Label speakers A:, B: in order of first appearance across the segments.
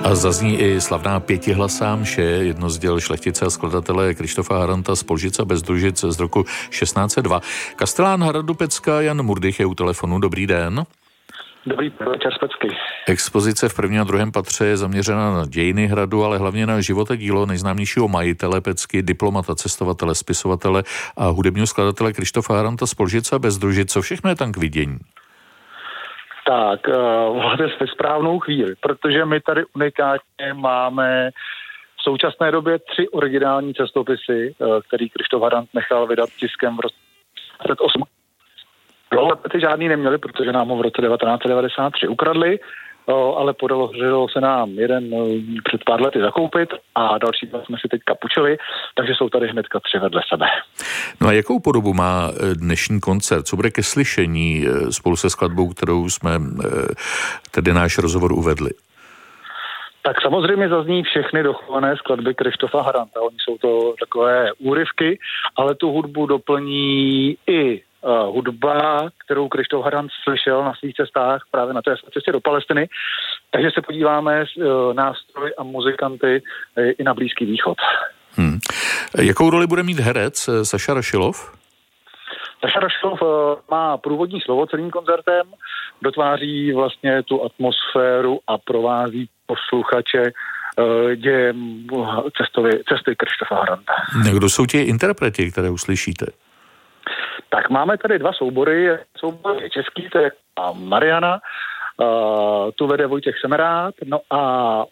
A: A zazní i slavná pětihlasá mše, jedno z děl šlechtice a skladatele Krištofa Haranta z Polžic a Bezdružic z roku 1602. Kastelán hradu Pecka Jan Murdych je u telefonu. Dobrý den.
B: Dobrý večer z Pecky.
A: Expozice v prvním a druhém patře je zaměřena na dějiny hradu, ale hlavně na život a dílo nejznámějšího majitele Pecky, diplomata, cestovatele, spisovatele a hudebního skladatele Krištofa Haranta z Polžic a Bezdružic. Co všechno je tam k vidění?
B: Tak, máte ve správnou chvíli, protože my tady unikátně máme v současné době 3 originální cestopisy, který Krištof Harant nechal vydat tiskem v roce 1908. Ty žádný neměli, protože nám ho v roce 1993 ukradli, ale podařilo se nám jeden před pár lety zakoupit a další jsme si teďka půjčili, takže jsou tady hnedka 3 vedle sebe.
A: No a jakou podobu má dnešní koncert? Co bude ke slyšení spolu se skladbou, kterou jsme tedy náš rozhovor uvedli?
B: Tak samozřejmě zazní všechny dochované skladby Krištofa Haranta. Oni jsou to takové úryvky, ale tu hudbu doplní i hudba, kterou Krištof Harant slyšel na svých cestách právě na té cestě do Palestiny. Takže se podíváme nástroji a muzikanty i na Blízký východ.
A: Jakou roli bude mít herec Saša Rašilov?
B: Saša Rašilov má průvodní slovo celým koncertem, dotváří vlastně tu atmosféru a provází posluchače dějem cesty Krištofa Haranta.
A: Kdo jsou ti interpreti, které uslyšíte?
B: Tak máme tady 2 soubory. Soubor je český, to je Mariana, tu vede Vojtěch Semerát, no a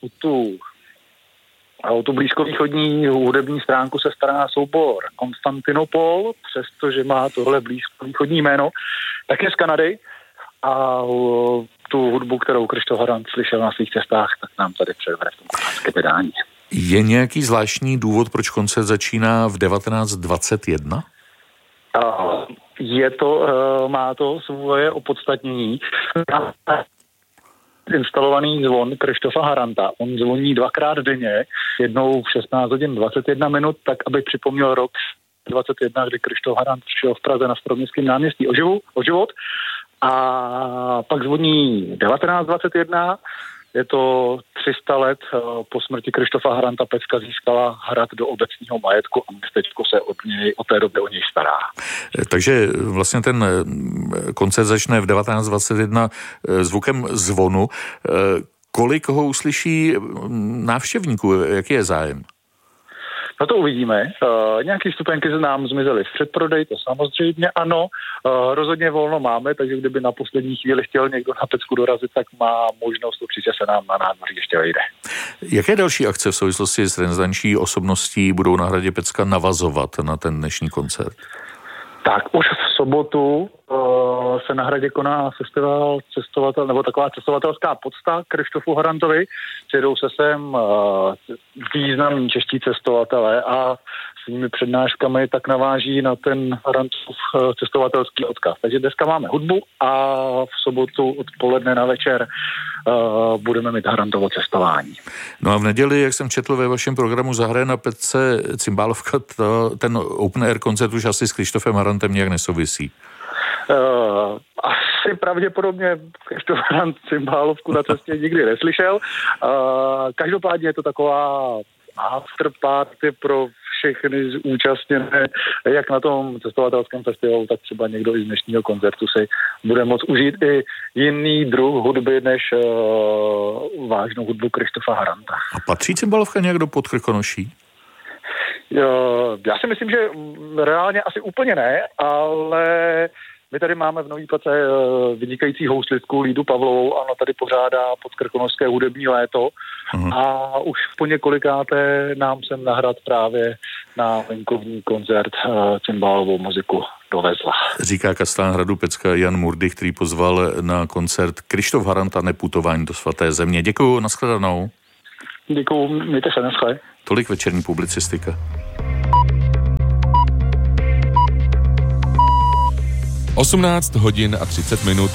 B: o tu blízkovýchodní hudební stránku se stará soubor Konstantinopol, přestože má tohle blízkovýchodní jméno, tak je z Kanady a tu hudbu, kterou Krištof Harant slyšel na svých cestách, tak nám tady předvede v tom kanadském vydání.
A: Je nějaký zvláštní důvod, proč koncert začíná v 1921?
B: Má to svoje opodstatnění. Instalovaný zvon Krištofa Haranta. On zvoní 2krát denně, jednou v 16 hodin 21 minut, tak aby připomněl rok 21, kdy Krištof Harant přišel v Praze na Staroměstském náměstí o život. A pak zvoní 1921. Je to 300 let po smrti Krištofa Haranta. Pecka získala hrad do obecního majetku a městečko se od té doby o něj stará.
A: Takže vlastně ten koncert začne v 1921 zvukem zvonu. Kolik ho uslyší návštěvníků? Jaký je zájem?
B: No to uvidíme. Nějaký vstupenky se nám zmizely v předprodej, to samozřejmě ano. Rozhodně volno máme, takže kdyby na poslední chvíli chtěl někdo na Pecku dorazit, tak má možnost, určitě se nám na nádvoří ještě vejde. Jaké
A: další akce v souvislosti s renesanční osobností budou na hradě Pecka navazovat na ten dnešní koncert?
B: Tak už v sobotu se na hradě koná festival cestovatel, nebo taková cestovatelská podsta Krištofu Harantovi. Přijedou se sem významní čeští cestovatelé a svými přednáškami tak naváží na ten Harantův cestovatelský odkaz. Takže dneska máme hudbu a v sobotu odpoledne na večer budeme mít Harantovo cestování.
A: No a v neděli, jak jsem četl ve vašem programu, zahraje na Pecce Cymbálovka, ten open air koncert už asi s Krištofem Harantem nějak nesouvisí.
B: Asi pravděpodobně Krištof Harant cymbálovku na cestě nikdy neslyšel. Každopádně je to taková afterparty pro všechny zúčastněné, jak na tom cestovatelském festivalu, tak třeba někdo i z dnešního koncertu si bude moct užít i jiný druh hudby než vážnou hudbu Krištofa Haranta.
A: A patří cymbálovka nějak do Podkrkonoší?
B: Já si myslím, že reálně asi úplně ne, ale my tady máme v Nový Pace vynikající houslistku Lídu Pavlovou, ona tady pořádá Podkrkonošské hudební léto a už po několikáté nám sem na hrad právě na venkovní koncert cymbálovou muziku dovezla.
A: Říká kastelán hradu Pecka Jan Murdych, který pozval na koncert Krištof Harant a neputování do svaté země. Děkuju, nashledanou.
B: Děkuju, mějte se, naschle.
A: Tolik večerní publicistika.
C: 18 hodin a 30 minut.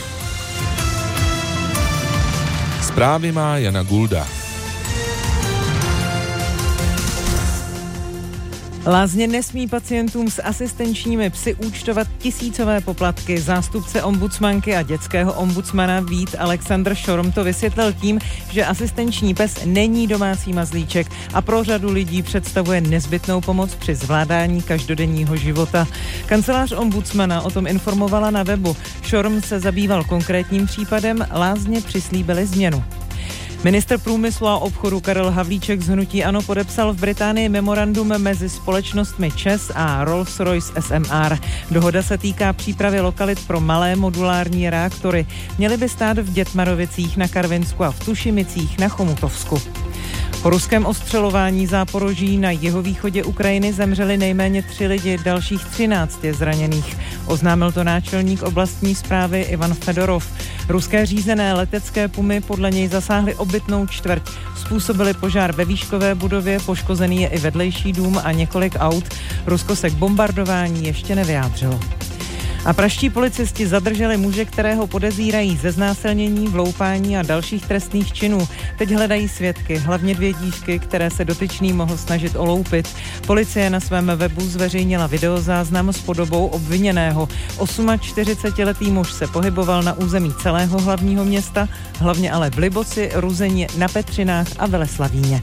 C: Zprávy má Jana Gulda.
D: Lázně nesmí pacientům s asistenčními psy účtovat tisícové poplatky. Zástupce ombudsmanky a dětského ombudsmana Vít Alexandr Šorm to vysvětlil tím, že asistenční pes není domácí mazlíček a pro řadu lidí představuje nezbytnou pomoc při zvládání každodenního života. Kancelář ombudsmana o tom informovala na webu. Šorm se zabýval konkrétním případem, lázně přislíbily změnu. Ministr průmyslu a obchodu Karel Havlíček z hnutí ANO podepsal v Británii memorandum mezi společnostmi ČEZ a Rolls-Royce SMR. Dohoda se týká přípravy lokalit pro malé modulární reaktory. Měly by stát v Dětmarovicích na Karvinsku a v Tušimicích na Chomutovsku. Po ruském ostřelování Záporoží na jihovýchodě Ukrajiny zemřeli nejméně 3 lidi, dalších 13 je zraněných. Oznámil to náčelník oblastní správy Ivan Fedorov. Ruské řízené letecké pumy podle něj zasáhly obytnou čtvrť. Způsobili požár ve výškové budově, poškozený je i vedlejší dům a několik aut. Rusko se k bombardování ještě nevyjádřilo. A pražští policisti zadrželi muže, kterého podezírají ze znásilnění, vloupání a dalších trestných činů. Teď hledají svědky, hlavně 2 dívky, které se dotyčný mohl snažit oloupit. Policie na svém webu zveřejnila videozáznam s podobou obviněného. 48letý muž se pohyboval na území celého hlavního města, hlavně ale v Liboci, Ruzeni, na Petřinách a Veleslavíně.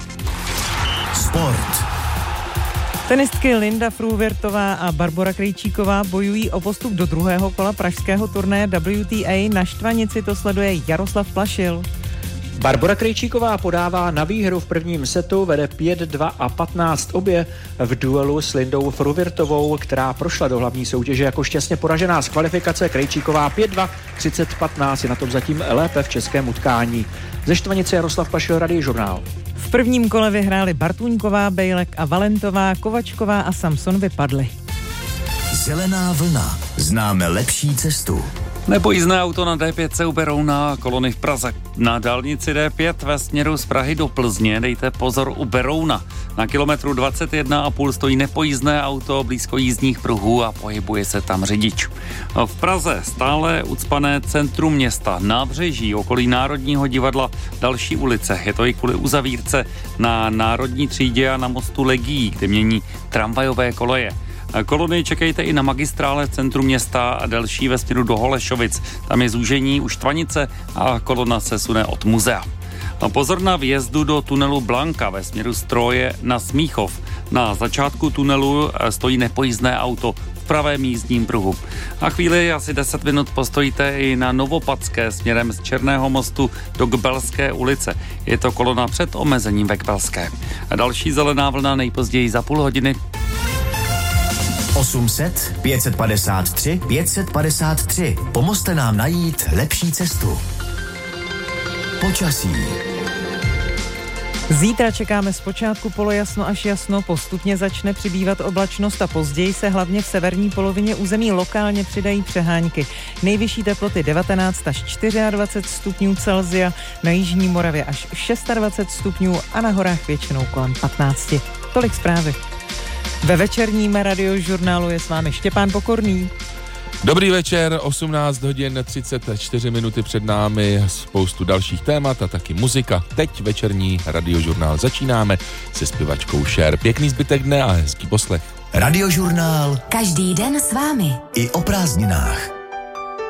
E: Sport.
D: Tenistky Linda Fruhvirtová a Barbora Krejčíková bojují o postup do druhého kola pražského turnaje WTA. Na štvanici to sleduje Jaroslav Plašil.
F: Barbora Krejčíková podává na výhru v prvním setu, vede 5-2 a 15-obě v duelu s Lindou Fruhvirtovou, která prošla do hlavní soutěže jako šťastně poražená z kvalifikace. Krejčíková 5-2, 30-15 je na tom zatím lépe v českém utkání. Ze štvanice Jaroslav Plašil, Radiožurnál.
D: V prvním kole vyhráli Bartůňková, Bejlek a Valentová, Kovačková a Samson vypadli.
E: Zelená vlna. Známe lepší cestu.
G: Nepojízdné auto na D5 se uberou na kolony v Praze. Na dálnici D5 ve směru z Prahy do Plzně dejte pozor u Berouna. Na kilometru 21,5 stojí nepojízdné auto blízko jízdních pruhů a pohybuje se tam řidič. V Praze stále ucpané centrum města, nábřeží, okolí Národního divadla, další ulice. Je to i kvůli uzavírce na Národní třídě a na mostu Legií, kde mění tramvajové koleje. Kolony čekejte i na magistrále v centru města a další ve směru do Holešovic. Tam je zúžení u Štvanice a kolona se sune od muzea. Pozor na vjezdu do tunelu Blanka ve směru Stroje na Smíchov. Na začátku tunelu stojí nepojízdné auto v pravém jízdním pruhu. A chvíli asi 10 minut postojíte i na Novopadské směrem z Černého mostu do Kbelské ulice. Je to kolona před omezením ve Kbelské. A další zelená vlna nejpozději za půl hodiny.
E: 800 553 553. Pomozte nám najít lepší cestu. Počasí.
D: Zítra čekáme zpočátku polojasno až jasno, postupně začne přibývat oblačnost a později se hlavně v severní polovině území lokálně přidají přehánky. Nejvyšší teploty 19 až 24 stupňů Celsia, na jižní Moravě až 26 stupňů a na horách většinou kolem 15. Tolik zprávy. Ve večerním Radiožurnálu je s vámi Štěpán Pokorný.
C: Dobrý večer, 18 hodin 34 minuty před námi, spoustu dalších témat a taky muzika. Teď večerní Radiožurnál začínáme se zpěvačkou Cher. Pěkný zbytek dne a hezký poslech.
E: Radiožurnál.
H: Každý den s vámi.
E: I o prázdninách.